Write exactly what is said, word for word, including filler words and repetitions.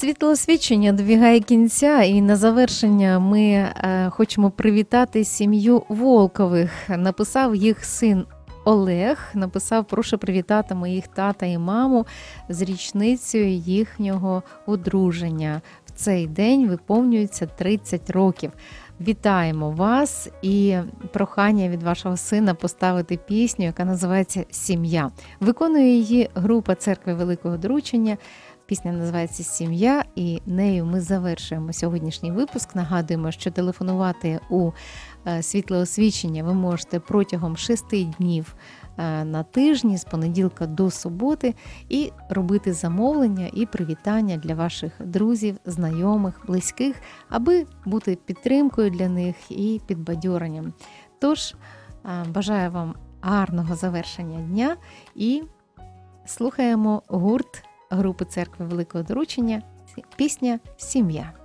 Світлоосвічення добігає кінця, і на завершення ми е, хочемо привітати сім'ю Волкових. Написав їх син Олег, написав: прошу привітати моїх тата і маму з річницею їхнього одруження. В цей день виповнюється тридцять років. Вітаємо вас, і прохання від вашого сина поставити пісню, яка називається «Сім'я». Виконує її група Церкви Великого Доручення. Пісня називається «Сім'я», і нею ми завершуємо сьогоднішній випуск. Нагадуємо, що телефонувати у світлоосвічення ви можете протягом шести днів на тижні, з понеділка до суботи, і робити замовлення і привітання для ваших друзів, знайомих, близьких, аби бути підтримкою для них і підбадьоренням. Тож, бажаю вам гарного завершення дня і слухаємо гурт групи Церкви Великого Доручення, пісня «Сім'я».